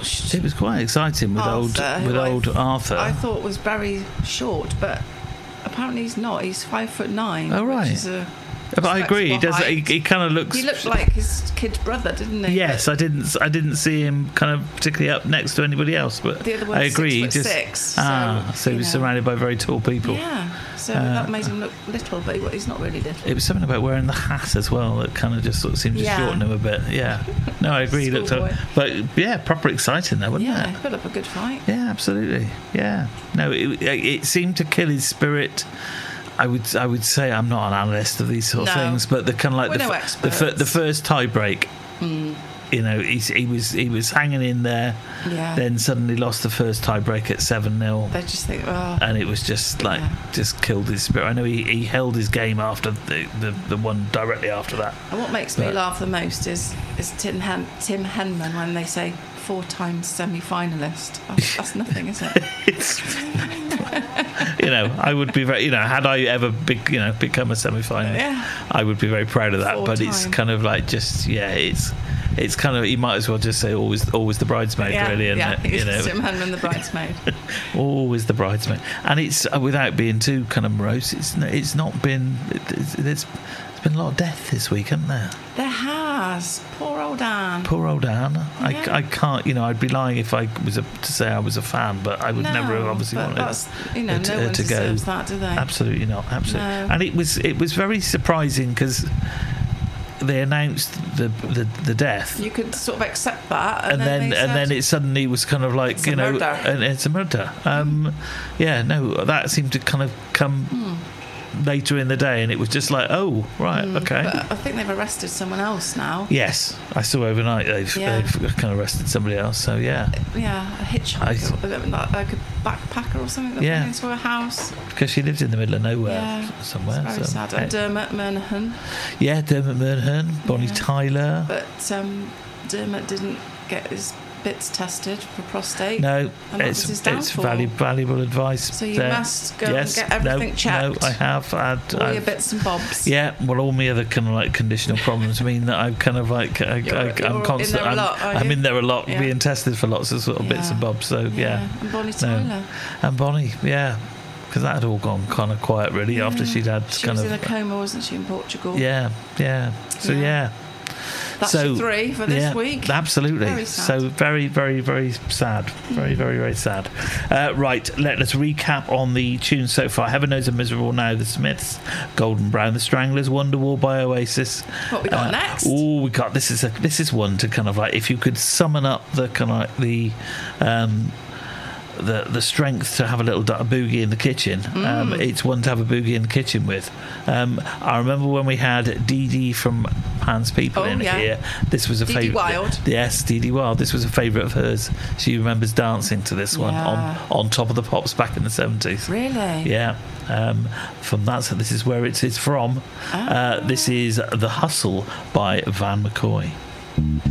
watched. It was quite exciting with old Arthur. I thought was very short, but apparently he's not. He's 5'9". Oh, right. Which is a but I agree. He does. height. He kind of looks. He looked like his kid's brother, didn't he? Yes, I didn't see him kind of particularly up next to anybody else, but The other one's I agree. 6'6", so he was surrounded by very tall people. Yeah, so that made him look little, but he's not really little. It was something about wearing the hat as well that kind of just sort of seemed to shorten him a bit. Yeah, no, I agree. He looked but yeah, proper exciting though, wasn't it? Yeah, put up a good fight. Yeah, absolutely. Yeah, no, it seemed to kill his spirit. I would say I'm not an analyst of these sort of things, but the kind of like the first tie break. You know, he was hanging in there. Yeah. Then suddenly lost the first tie break at 7-0. They just think, and it was just like just killed his spirit. I know he held his game after the one directly after that. And what makes me laugh the most is Tim Henman when they say 4 times semi-finalist. That's nothing, is it? You know, I would be very. You know, had I ever become a semi-finalist, I would be very proud of that. 4 but times. It's kind of like just it's kind of, you might as well just say always the bridesmaid, really, isn't it? You know, Tim Henman, the bridesmaid. Always the bridesmaid, and it's without being too kind of morose. It's not been. There's been a lot of death this week, hasn't there? There has. Poor old Anne. Poor old Anne. Yeah. I can't. You know, I'd be lying if I was to say I was a fan, but I would never have obviously wanted no one deserves that, do they? Absolutely not. Absolutely. No. And it was very surprising because they announced the death. You could sort of accept that, and then it suddenly was kind of like, you know, murder. And it's a murder. That seemed to kind of come later in the day, and it was just like, oh right, okay. But I think they've arrested someone else now. Yes, I saw overnight they've kind of arrested somebody else. So yeah, a hitchhiker, like a backpacker or something that went into a house because she lives in the middle of nowhere somewhere. It's very sad. And Dermot Murnaghan. Yeah, Dermot Murnaghan, Bonnie Tyler. But Dermot didn't get his bits tested for prostate. No, and it's valuable advice. So you must go and get everything checked. No, I have had all your bits and bobs. Yeah, well, all my other kind of like conditional problems mean that I'm kind of like I'm constant. I'm in there a lot, being tested for lots of sort of bits and bobs. So And Bonnie Tyler. And Bonnie, because that had all gone kind of quiet really after she'd had she was in a coma, wasn't she, in Portugal? Yeah. So That's your 3 for this week. Absolutely. Very sad. So very, very, very sad. Very, very, very sad. Right, let us recap on the tunes so far. Heaven Knows I'm Miserable Now, The Smiths. Golden Brown, The Stranglers. Wonderwall by Oasis. What we got next? We got this is one to kind of like, if you could summon up the kind of like the strength to have a little boogie in the kitchen. It's one to have a boogie in the kitchen with. I remember when we had Dee Dee from Pan's People here. This was a favourite. Dee Dee Wild. Yes, Dee Dee Wild. This was a favourite of hers. She remembers dancing to this one on Top of the Pops back in the 70s. Really? Yeah. From that, so this is where it's from. This is The Hustle by Van McCoy.